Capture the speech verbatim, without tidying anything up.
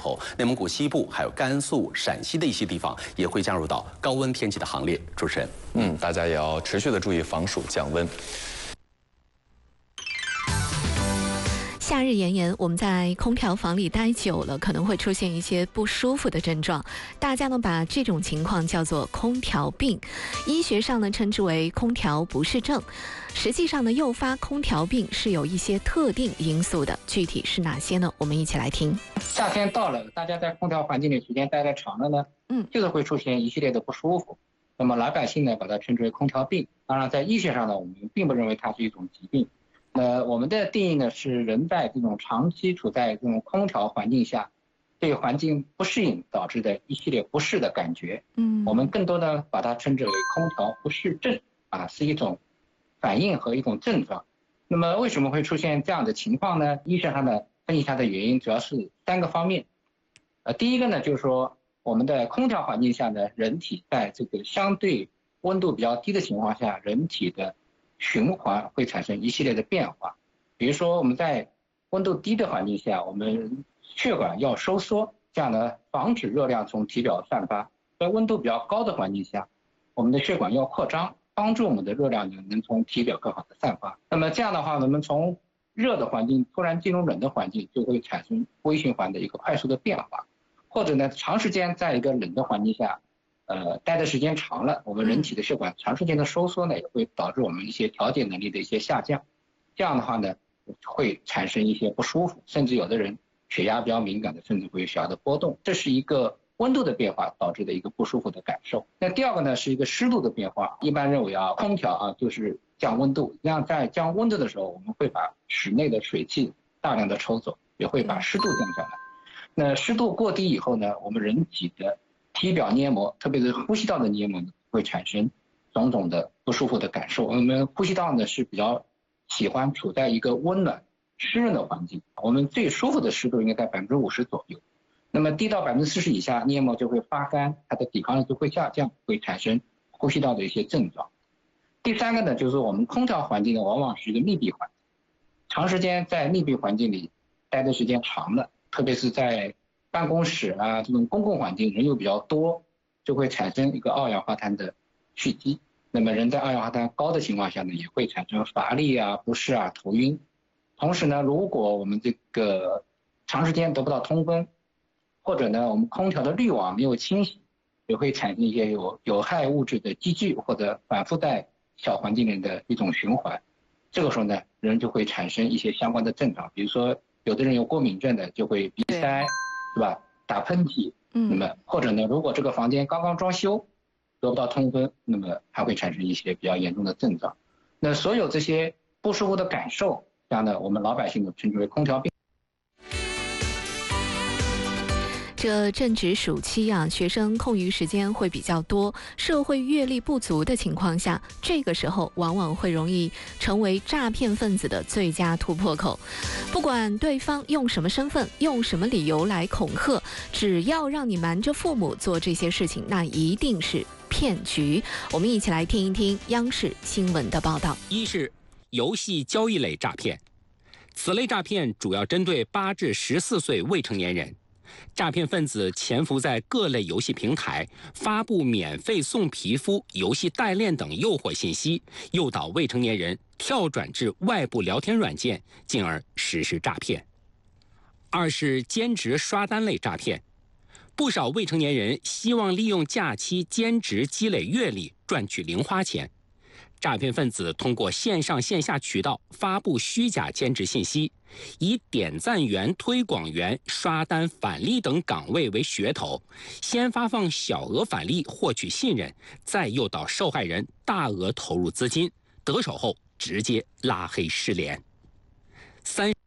头，内蒙古西部还有甘肃、陕西的一些地方也会加入到高温天气的行列。主持人， 嗯，大家也要持续的注意防暑降温。 夏日炎炎，我们在空调房里待久了，可能会出现一些不舒服的症状。大家呢把这种情况叫做空调病，医学上呢称之为空调不适症。实际上呢，诱发空调病是有一些特定因素的，具体是哪些呢？我们一起来听。 夏天到了，大家在空调环境里时间待得长了呢，嗯，就是会出现一系列的不舒服。那么老百姓呢把它称之为空调病。当然，在医学上呢，我们并不认为它是一种疾病。呃，我们的定义呢是人在这种长期处在这种空调环境下，对环境不适应导致的一系列不适的感觉。嗯，我们更多的把它称之为空调不适症啊，是一种反应和一种症状。那么为什么会出现这样的情况呢？医学上呢分析它的原因主要是三个方面。呃，第一个呢就是说我们的空调环境下呢，人体在这个相对温度比较低的情况下，人体的循环会产生一系列的变化。比如说我们在温度低的环境下，我们血管要收缩，这样呢防止热量从体表散发。在温度比较高的环境下，我们的血管要扩张，帮助我们的热量呢能从体表更好的散发。那么这样的话，我们从热的环境突然进入冷的环境，就会产生微循环的一个快速的变化。或者呢长时间在一个冷的环境下呃，待的时间长了，我们人体的血管长时间的收缩呢，也会导致我们一些调节能力的一些下降。这样的话呢，会产生一些不舒服，甚至有的人血压比较敏感的，甚至会有小的波动。这是一个温度的变化导致的一个不舒服的感受。那第二个呢，是一个湿度的变化。一般认为啊，空调啊就是降温度，这样在降温度的时候，我们会把室内的水汽大量的抽走，也会把湿度降下来。那湿度过低以后呢，我们人体的体表黏膜，特别是呼吸道的黏膜会产生种种的不舒服的感受。我们呼吸道呢是比较喜欢处在一个温暖湿润的环境，我们最舒服的湿度应该在百分之五十左右。那么低到百分之四十以下，黏膜就会发干，它的抵抗力就会下降，会产生呼吸道的一些症状。第三个呢，就是我们空调环境呢往往是一个密闭环境，长时间在密闭环境里待的时间长了，特别是在办公室啊这种公共环境人又比较多，就会产生一个二氧化碳的蓄积。那么人在二氧化碳高的情况下呢，也会产生乏力啊、不适啊、头晕。同时呢，如果我们这个长时间得不到通风，或者呢我们空调的滤网没有清洗，也会产生一些有有害物质的积聚，或者反复在小环境里的一种循环。这个时候呢，人就会产生一些相关的症状，比如说有的人有过敏症的就会鼻塞，是吧？打喷嚏，嗯，那么或者呢，如果这个房间刚刚装修，得不到通风，那么还会产生一些比较严重的症状。那所有这些不舒服的感受，这样呢，我们老百姓呢称之为空调病。 这正值暑期啊，学生空余时间会比较多，社会阅历不足的情况下，这个时候往往会容易成为诈骗分子的最佳突破口。不管对方用什么身份、用什么理由来恐吓，只要让你瞒着父母做这些事情，那一定是骗局。我们一起来听一听央视新闻的报道。 一是游戏交易类诈骗，此类诈骗主要针对八至十四岁未成年人。诈骗分子潜伏在各类游戏平台，发布免费送皮肤、游戏代练等诱惑信息，诱导未成年人跳转至外部聊天软件，进而实施诈骗。二是兼职刷单类诈骗，不少未成年人希望利用假期兼职积累阅历，赚取零花钱。诈骗分子通过线上线下渠道发布虚假兼职信息，以点赞员、推广员、刷单返利等岗位为噱头，先发放小额返利获取信任，再诱导受害人大额投入资金，得手后直接拉黑失联。三